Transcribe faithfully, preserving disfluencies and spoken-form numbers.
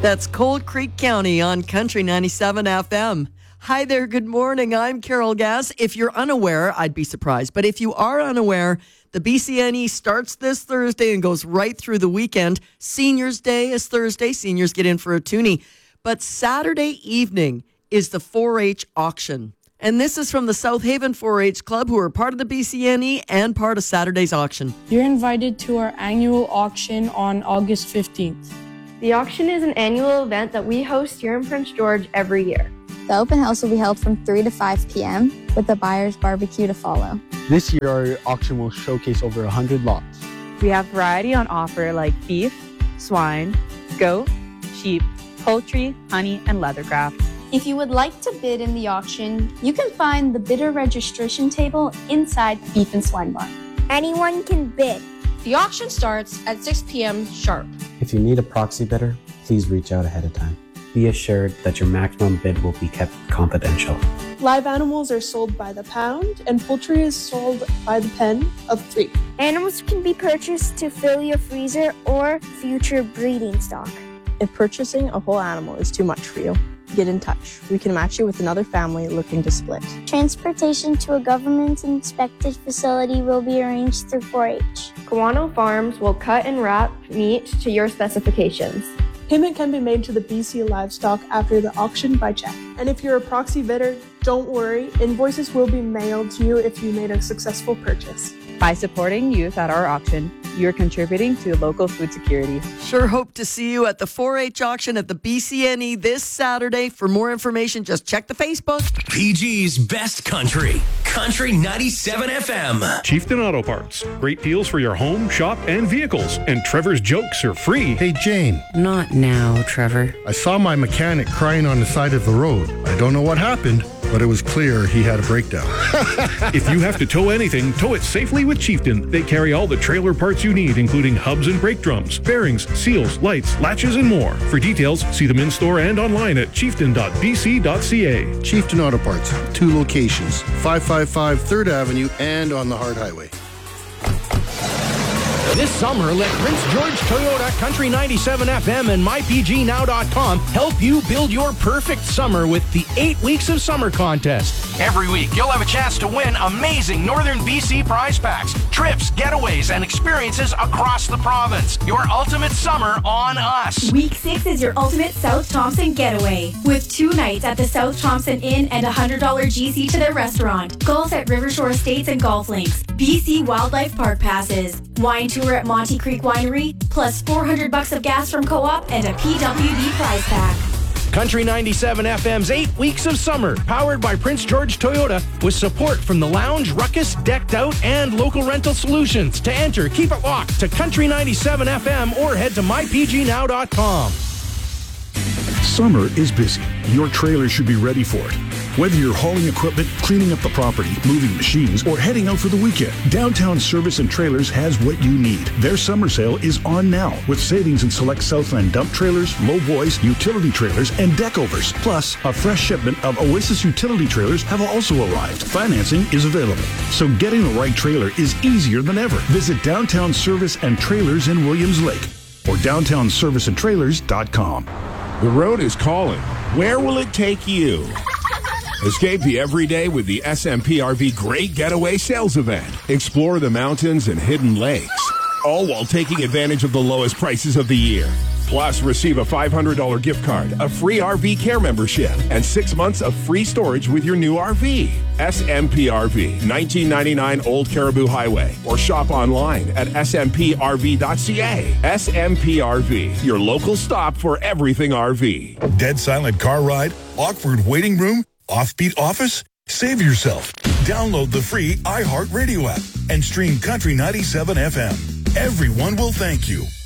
That's Cold Creek County on Country ninety-seven F M. Hi there, good morning. I'm Carol Gass. If you're unaware, I'd be surprised, but if you are unaware, the B C N E starts this Thursday and goes right through the weekend. Seniors Day is Thursday. Seniors get in for a toonie. But Saturday evening is the four H auction. And this is from the South Haven four H Club, who are part of the B C N E and part of Saturday's auction. You're invited to our annual auction on August fifteenth. The auction is an annual event that we host here in Prince George every year. The open house will be held from three to five p.m. with the buyer's barbecue to follow. This year, our auction will showcase over one hundred lots. We have variety on offer like beef, swine, goat, sheep, poultry, honey, and leathercraft. If you would like to bid in the auction, you can find the bidder registration table inside Beef and Swine Barn. Anyone can bid. The auction starts at six p.m. sharp. If you need a proxy bidder, please reach out ahead of time. Be assured that your maximum bid will be kept confidential. Live animals are sold by the pound, and poultry is sold by the pen of three. Animals can be purchased to fill your freezer or future breeding stock. If purchasing a whole animal is too much for you, get in touch. We can match you with another family looking to split. Transportation to a government-inspected facility will be arranged through four H. Kawano Farms will cut and wrap meat to your specifications. Payment can be made to the B C Livestock after the auction by check. And if you're a proxy bidder, don't worry. Invoices will be mailed to you if you made a successful purchase. By supporting youth at our auction, you're contributing to local food security. Sure hope to see you at the four H auction at the B C N E this Saturday. For more information, just check the Facebook. P G's Best Country, Country ninety-seven F M. Chieftain Auto Parts. Great deals for your home, shop, and vehicles. And Trevor's jokes are free. Hey, Jane. Not now, Trevor. I saw my mechanic crying on the side of the road. I don't know what happened, but it was clear he had a breakdown. If you have to tow anything, tow it safely with Chieftain. They carry all the trailer parts you need, including hubs and brake drums, bearings, seals, lights, latches, and more. For details, see them in store and online at chieftain dot b c dot c a. Chieftain Auto Parts, two locations, five fifty-five third Avenue and on the Hard Highway. This summer, let Prince George Toyota, Country ninety-seven F M, and my p g now dot com help you build your perfect summer with the eight Weeks of Summer contest. Every week, you'll have a chance to win amazing Northern B C prize packs, trips, getaways, and experiences across the province. Your ultimate summer on us. Week six is your ultimate South Thompson getaway, with two nights at the South Thompson Inn and a one hundred dollars G C to their restaurant, golf at Rivershore Estates and Golf Links, B C Wildlife Park passes, wine tour at Monty Creek Winery, plus four hundred bucks of gas from Co-op and a P W D prize pack. Country ninety-seven F M's eight Weeks of Summer, powered by Prince George Toyota, with support from the Lounge, Ruckus, Decked Out, and Local Rental Solutions. To enter, keep it locked to Country ninety-seven F M or head to my p g now dot com. Summer is busy. Your trailer should be ready for it. Whether you're hauling equipment, cleaning up the property, moving machines, or heading out for the weekend, Downtown Service and Trailers has what you need. Their summer sale is on now, with savings in select Southland dump trailers, low boys, utility trailers, and deckovers. Plus, a fresh shipment of Oasis utility trailers have also arrived. Financing is available, so getting the right trailer is easier than ever. Visit Downtown Service and Trailers in Williams Lake or downtown service and trailers dot com. The road is calling. Where will it take you? Escape the everyday with the S M P R V Great Getaway Sales Event. Explore the mountains and hidden lakes, all while taking advantage of the lowest prices of the year. Plus, receive a five hundred dollars gift card, a free R V care membership, and six months of free storage with your new R V. S M P R V, nineteen ninety-nine Old Caribou Highway, or shop online at s m p r v dot c a. S M P R V, your local stop for everything R V. Dead silent car ride? Awkward waiting room? Offbeat office? Save yourself. Download the free iHeartRadio app and stream Country ninety-seven F M. Everyone will thank you.